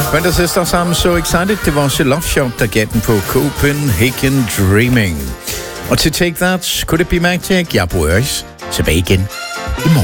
Brenda Sisters sammen So Excited. Det var også Love Shop, der gav den på Copenhagen Dreaming. Og til Take That, Could It Be Magic? Jeg bruger tilbage igen i morgen.